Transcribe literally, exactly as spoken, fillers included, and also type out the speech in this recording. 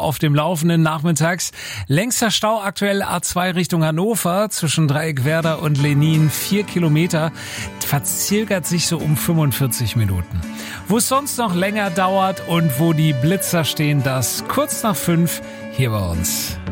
auf dem Laufenden nachmittags. Längster Stau aktuell A zwei Richtung Hannover zwischen Dreieckwerder und Lenin. Vier Kilometer. Verzögert sich so um fünfundvierzig Minuten. Wo es sonst noch länger dauert und wo die Blitzer stehen, das kurz nach fünf hier bei uns.